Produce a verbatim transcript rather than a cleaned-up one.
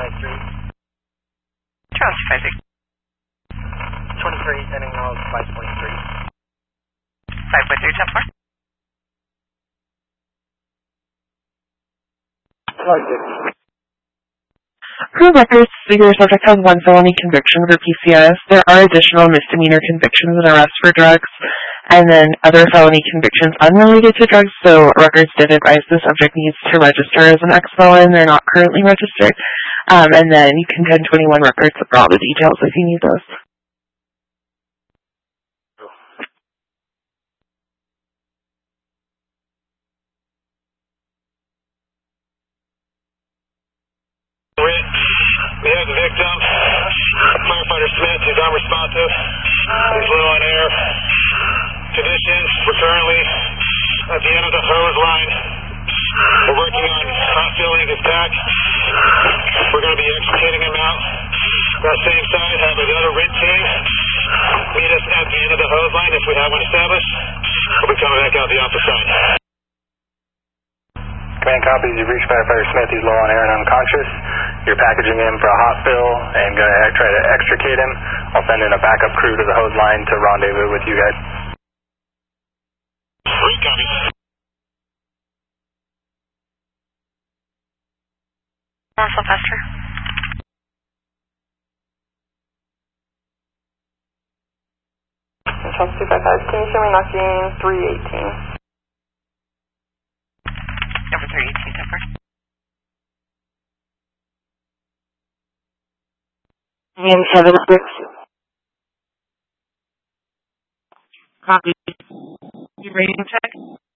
five three. Charles two five six. twenty-three, sending all five point three. five point three, ten four. five six. For records, your subject has one felony conviction for P C S. There are additional misdemeanor convictions and arrests for drugs, and then other felony convictions unrelated to drugs, so records did advise the subject needs to register as an ex-felon. They're not currently registered. Um, and then you can ten twenty-one records for all the details if you need those. We have the victim, firefighter Smith, who's unresponsive. He's low on air. Conditions, we're currently at the end of the hose line. We're working on hot filling his pack. We're going to be extricating him out. That same side, have another rinse team meet us at the end of the hose line if we have one established. We'll be coming back out the opposite side. Command copies, you've reached firefighter Smith. He's low on air and unconscious. You're packaging him for a hot fill and going to try to extricate him. I'll send in a backup crew to the hose line to rendezvous with you guys. Three copies. One Sylvester. Charles two five five, can you show me knocking three eighteen? Number three eighteen, ten four. And seven six. Copy. You ready to check?